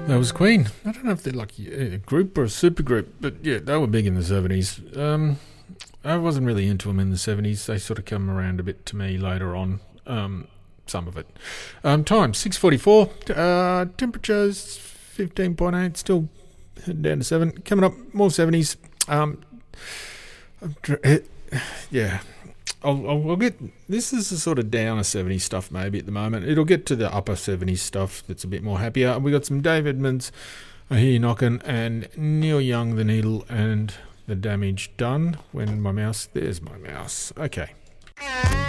That was Queen. I don't know if they're like a group or a super group, but yeah, they were big in the 70s. I wasn't really into them in the 70s. They sort of come around a bit to me later on, some of it. Time, 6:44. Temperature's 15.8, still heading down to 7. Coming up, more 70s. Yeah. I'll get. This is the sort of downer 70s stuff maybe at the moment. It'll get to the upper 70s stuff that's a bit more happier. We got some Dave Edmunds, I Hear You Knockin', and Neil Young, The Needle, and The Damage Done. When my mouse. There's my mouse. Okay.